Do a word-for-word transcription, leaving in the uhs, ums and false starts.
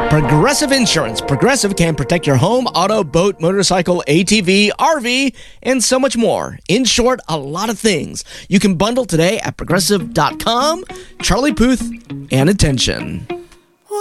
Progressive Insurance. Progressive can protect your home, auto, boat, motorcycle, A T V, R V, and so much more. In short, a lot of things. You can bundle today at progressive dot com. Charlie Puth and attention.